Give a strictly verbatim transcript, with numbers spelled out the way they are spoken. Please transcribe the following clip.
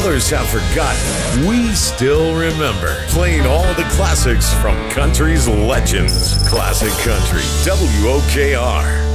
others have forgotten, we still remember. Playing all the classics from country's legends. Classic Country, W O K R.